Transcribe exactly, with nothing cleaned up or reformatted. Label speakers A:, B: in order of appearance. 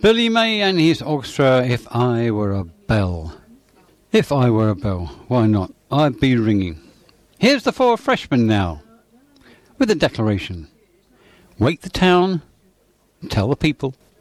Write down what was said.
A: Billy May and his orchestra, If I Were a Bell. If I were a bell, why not? I'd be ringing. Here's the four freshmen now, with a declaration. Wake the town, tell the people,